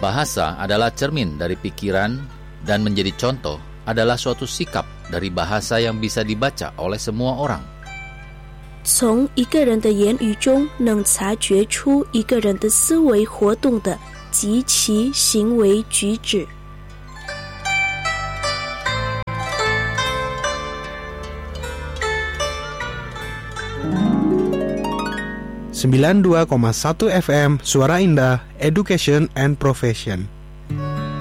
Bahasa adalah cermin dari pikiran dan menjadi contoh adalah suatu sikap dari bahasa yang bisa dibaca oleh semua orang. 从一个人的言语中能察觉出一个人的思维活动的及其行为举止。 92,1 FM Suara Indah Education and Profession.